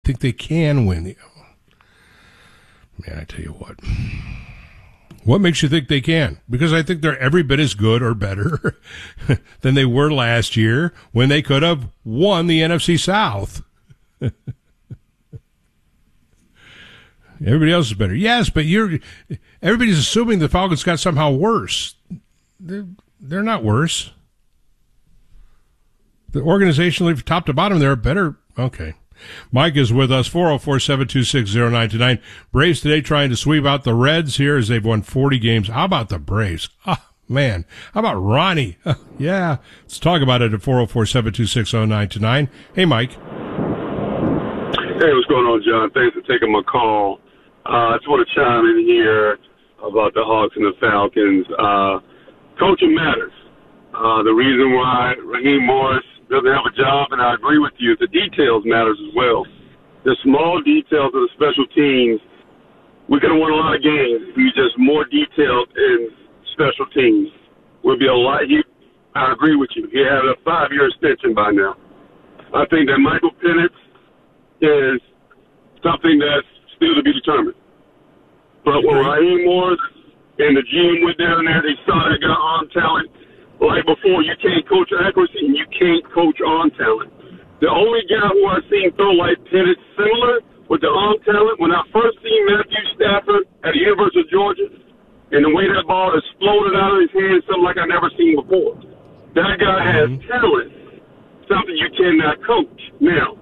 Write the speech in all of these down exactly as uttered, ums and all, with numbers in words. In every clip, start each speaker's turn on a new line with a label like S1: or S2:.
S1: think they can win. Man, I tell you what. What makes you think they can? Because I think they're every bit as good or better than they were last year when they could have won the N F C South. Everybody else is better. Yes, but you're everybody's assuming the Falcons got somehow worse. They're, they're not worse. The organizationally, top to bottom, they're better. Okay. Mike is with us, four oh four, seven two six, zero nine two nine. Braves today trying to sweep out the Reds here as they've won forty games. How about the Braves? Oh, man. How about Ronnie? Oh, yeah. Let's talk about it at four oh four, seven two six, zero nine two nine. Hey, Mike.
S2: Hey, what's going on, John? Thanks for taking my call. Uh, I just want to chime in here about the Hawks and the Falcons. Uh, coaching matters. Uh, the reason why Raheem Morris doesn't have a job, and I agree with you, the details matters as well. The small details of the special teams, we could have won a lot of games if we were just more detailed in special teams. We'd be a lot. He, I agree with you. He had a five-year extension by now. I think that Michael Penix is something that's still to be determined. But when Raheem Morris and the G M went down there, they saw that guy on talent. Like before, you can't coach accuracy and you can't coach on talent. The only guy who I've seen throw like Penix similar with the on talent, when I first seen Matthew Stafford at the University of Georgia, and the way that ball exploded out of his hand, something like I never seen before. That guy has talent, something you cannot coach. Now,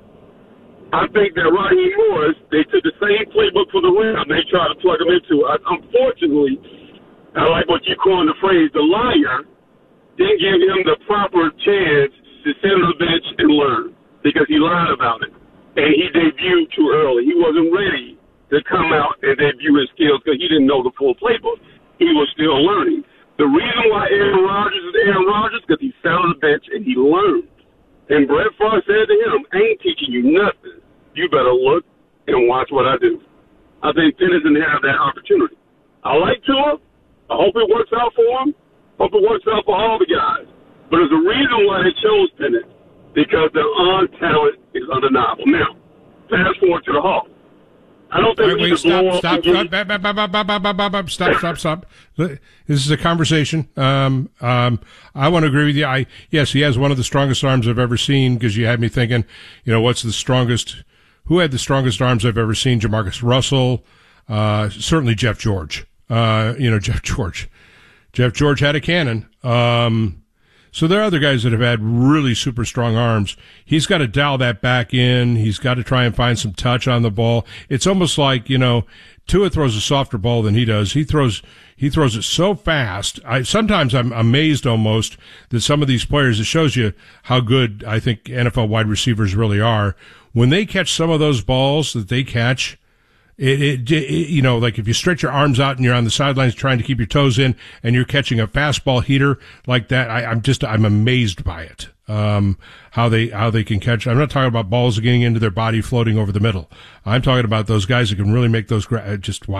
S2: I think that Raheem Morris, they took the same playbook for the Rams. They tried to plug him into it. Unfortunately, I like what you call in the phrase, the liar, didn't give him the proper chance to sit on the bench and learn because he lied about it. And he debuted too early. He wasn't ready to come out and debut his skills because he didn't know the full playbook. He was still learning. The reason why Aaron Rodgers is Aaron Rodgers is because he sat on the bench and he learned. And Brett Favre said to him, I ain't teaching you nothing. You better look and watch what I do. I think Penix didn't have that opportunity. I like Tua. I hope it works out for him. Hope it works out for all the guys. But there's a reason why they chose Penix, because their on talent is undeniable. Now, fast forward to the Hawks. I don't think
S1: wait,
S2: we
S1: wait,
S2: need to
S1: stop,
S2: blow
S1: stop,
S2: up.
S1: Stop, stop, stop, stop. This is a conversation. Um, um, I want to agree with you. I, yes, he has one of the strongest arms I've ever seen because you had me thinking, you know, what's the strongest, who had the strongest arms I've ever seen? Jamarcus Russell, uh, certainly Jeff George. Uh, you know, Jeff George. Jeff George had a cannon. Um, so there are other guys that have had really super strong arms. He's got to dial that back in. He's got to try and find some touch on the ball. It's almost like, you know, Tua throws a softer ball than he does. He throws, he throws it so fast. I, sometimes I'm amazed almost that some of these players, it shows you how good I think N F L wide receivers really are. When they catch some of those balls that they catch, It, it, it, you know, like if you stretch your arms out and you're on the sidelines trying to keep your toes in and you're catching a fastball heater like that, I, I'm just, I'm amazed by it. Um, how they, how they can catch. I'm not talking about balls getting into their body floating over the middle. I'm talking about those guys that can really make those, gra- just wow.